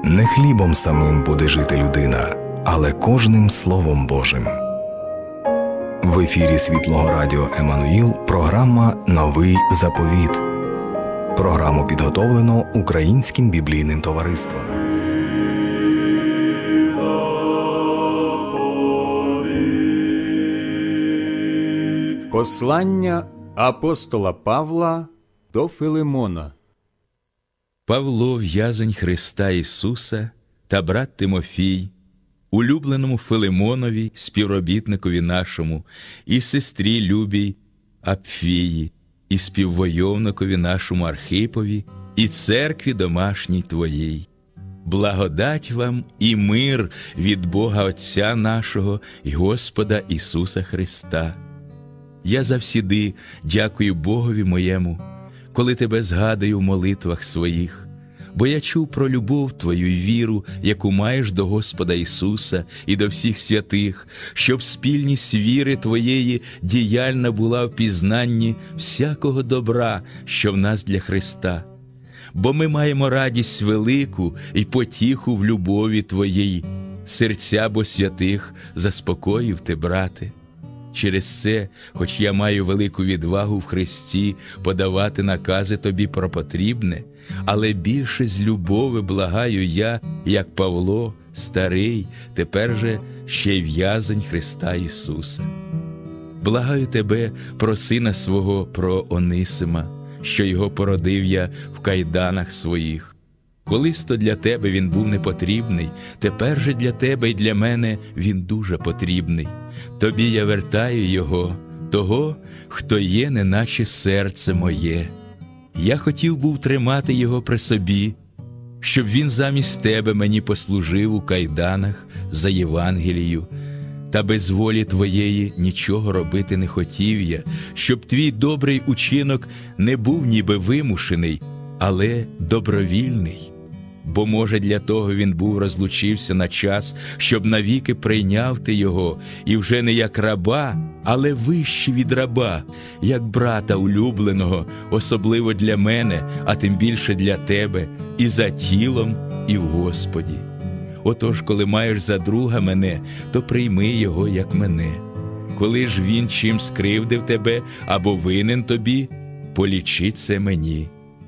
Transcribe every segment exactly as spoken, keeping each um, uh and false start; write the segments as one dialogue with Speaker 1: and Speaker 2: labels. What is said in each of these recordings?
Speaker 1: Не хлібом самим буде жити людина, але кожним Словом Божим. В ефірі Світлого Радіо Еммануїл програма «Новий заповіт». Програму підготовлено Українським біблійним товариством.
Speaker 2: Послання апостола Павла до Филимона.
Speaker 3: Павло, в'язень Христа Ісуса, та брат Тимофій, улюбленому Филимонові, співробітникові нашому, і сестрі любій Апфії, і співвойовникові нашому Архипові, і церкві домашній твоїй. Благодать вам і мир від Бога Отця нашого і Господа Ісуса Христа. Я завсіди дякую Богові моєму, коли тебе згадую в молитвах своїх, бо я чув про любов твою й віру, яку маєш до Господа Ісуса і до всіх святих, щоб спільність віри твоєї діяльна була в пізнанні всякого добра, що в нас для Христа. Бо ми маємо радість велику і потіху в любові твоїй, серця бо святих заспокоїв ти, брате. Через це, хоч я маю велику відвагу в Христі подавати накази тобі про потрібне, але більше з любови благаю я, як Павло, старий, тепер же ще й в'язень Христа Ісуса. Благаю тебе про сина свого, про Онисима, що його породив я в кайданах своїх. Колись то для тебе він був непотрібний, тепер же для тебе і для мене він дуже потрібний. Тобі я вертаю його, того, хто є, неначе серце моє. Я хотів був тримати його при собі, щоб він замість тебе мені послужив у кайданах за Євангелію. Та без волі твоєї нічого робити не хотів я, щоб твій добрий учинок не був ніби вимушений, але добровільний. Бо, може, для того він був розлучився на час, щоб навіки прийняв ти його, і вже не як раба, але вище від раба, як брата улюбленого, особливо для мене, а тим більше для тебе, і за тілом, і в Господі. Отож, коли маєш за друга мене, то прийми його, як мене. Коли ж він чим скривдив тебе або винен тобі, полічи це мені.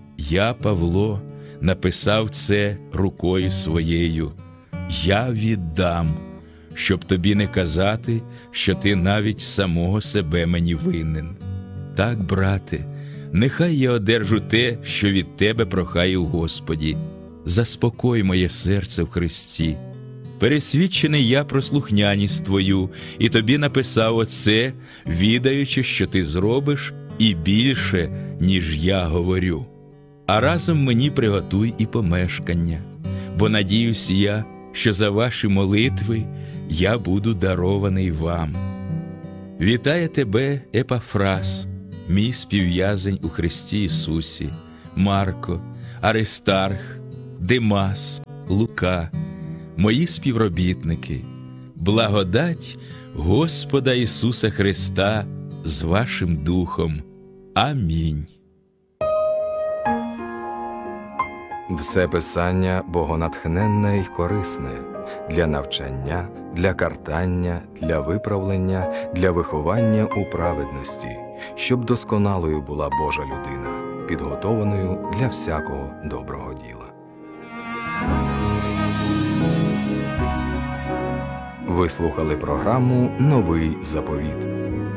Speaker 3: Я, Павло, написав це рукою своєю. Я віддам, щоб тобі не казати, що ти навіть самого себе мені винен. Так, брате, нехай я одержу те, що від тебе прохаю в Господі. Заспокой моє серце в Христі. Пересвідчений я про слухняність твою, і тобі написав оце, відаючи, що ти зробиш і більше, ніж я говорю. А разом мені приготуй і помешкання, бо надіюсь я, що за ваші молитви я буду дарований вам. Вітає тебе Епафрас, мій співв'язень у Христі Ісусі, Марко, Аристарх, Димас, Лука, мої співробітники. Благодать Господа Ісуса Христа з вашим духом. Амінь.
Speaker 1: Все Писання богонатхненне й корисне для навчання, для картання, для виправлення, для виховання у праведності, щоб досконалою була Божа людина, підготованою для всякого доброго діла. Ви слухали програму «Новий заповіт».